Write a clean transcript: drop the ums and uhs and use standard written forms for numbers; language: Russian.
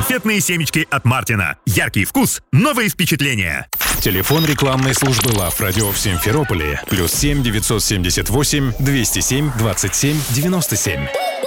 Конфетные семечки от Мартина. Яркий вкус, новые впечатления. Телефон рекламной службы Лав Радио в Симферополе. +7 978 207 27 97.